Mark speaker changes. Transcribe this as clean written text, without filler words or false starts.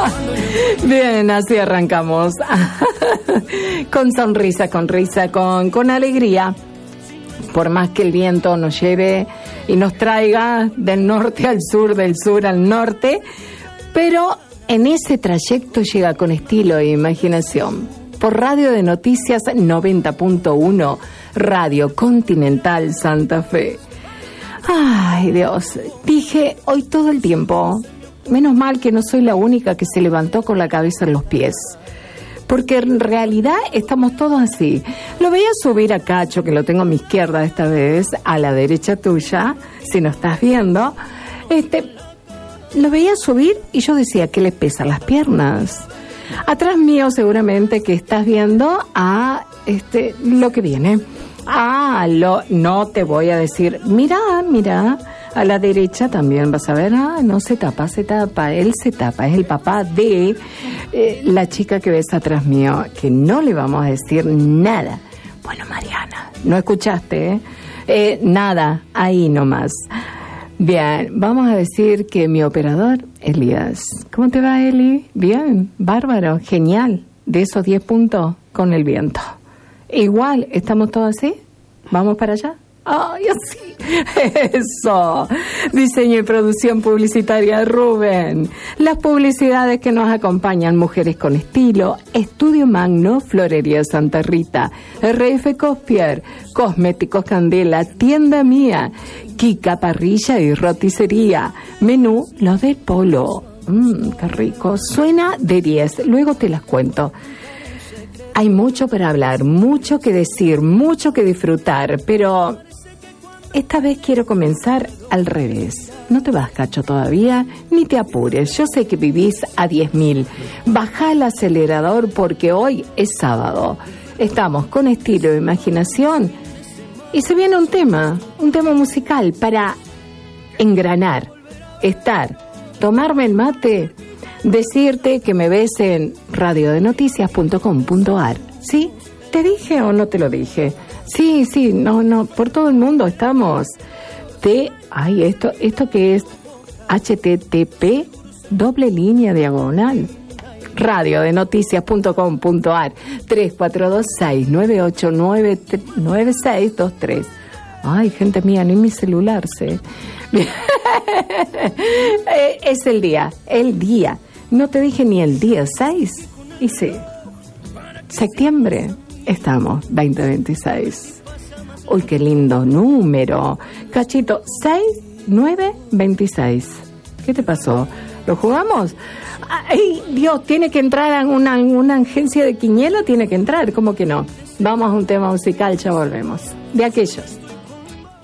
Speaker 1: Bien, así arrancamos. Con sonrisa, con risa, con alegría. Por más que el viento nos lleve y nos traiga del norte al sur, del sur al norte, pero en ese trayecto llega con estilo e imaginación. Por Radio de Noticias 90.1, Radio Continental Santa Fe. Ay, Dios, dije hoy todo el tiempo, menos mal que no soy la única que se levantó con la cabeza en los pies. Porque en realidad estamos todos así. Lo veía subir a Cacho, que lo tengo a mi izquierda esta vez, a la derecha tuya, si no estás viendo. Lo veía subir y yo decía, ¿qué le pesan las piernas? Atrás mío seguramente que estás viendo a lo que viene. No te voy a decir, mira, a la derecha también vas a ver, no se tapa, él se tapa, es el papá de la chica que ves atrás mío, que no le vamos a decir nada. Bueno, Mariana, no escuchaste, nada, ahí nomás. Bien, vamos a decir que mi operador, Elías. ¿Cómo te va, Eli? Bien, bárbaro, genial. De esos 10 puntos con el viento. Igual, ¿estamos todos así? ¿Vamos para allá? ¡Ay, así! ¡Eso! Diseño y producción publicitaria, Rubén. Las publicidades que nos acompañan, Mujeres con Estilo, Estudio Magno, Florería Santa Rita, RF Cospier, Cosméticos Candela, Tienda Mía, Kika Parrilla y Roticería, Menú Lo de Polo. ¡Qué rico! Suena de 10, luego te las cuento. Hay mucho para hablar, mucho que decir, mucho que disfrutar, pero esta vez quiero comenzar al revés. No te vas, Cacho, todavía, ni te apures. Yo sé que vivís a 10.000. Bajá el acelerador porque hoy es sábado. Estamos con estilo e imaginación y se viene un tema musical para engranar, tomarme el mate, decirte que me ves en radiodenoticias.com.ar. ¿Sí? ¿Te dije o no te lo dije? Sí, no, por todo el mundo estamos. Esto que es http // radiodenoticias.com.ar 3426989623. Ay, gente mía, ni mi celular sé. Es el día. No te dije ni el día, 6. Y sí, septiembre, estamos, 2026. Uy, qué lindo número. Cachito, 6926. ¿Qué te pasó? ¿Lo jugamos? Ay, Dios, tiene que entrar a una agencia de quiniela, tiene que entrar, ¿cómo que no? Vamos a un tema musical, ya volvemos. De aquellos.